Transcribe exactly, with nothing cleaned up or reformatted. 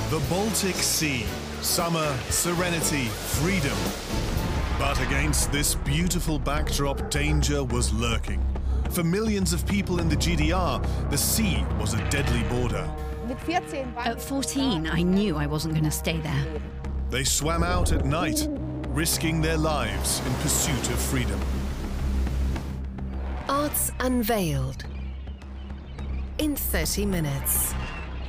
The Baltic Sea. Summer, serenity, freedom. But against this beautiful backdrop, danger was lurking. For millions of people in the G D R, the sea was a deadly border. At fourteen, I knew I wasn't going to stay there. They swam out at night, risking their lives in pursuit of freedom. Arts Unveiled in thirty minutes.